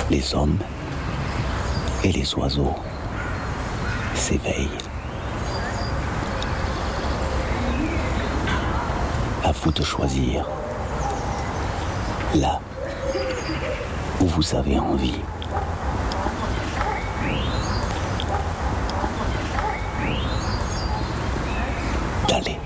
les hommes et les oiseaux s'éveillent. À vous de choisir là où vous avez envie. D'aller.